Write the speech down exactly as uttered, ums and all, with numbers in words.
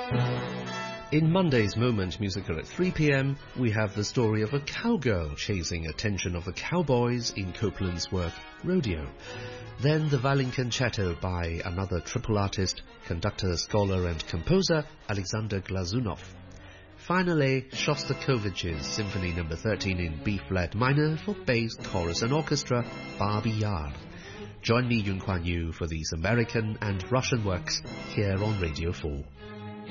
In Monday's Moment Musical at three p m, we have the story of a cowgirl chasing attention of the cowboys in Copland's work Rodeo. Then the violin concerto by another triple artist, conductor, scholar and composer Alexander Glazunov. Finally, Shostakovich's Symphony number thirteen in B-flat minor for bass, chorus and orchestra, Babi Yar. Join me, Yun Kuan Yu, for these American and Russian works here on Radio four.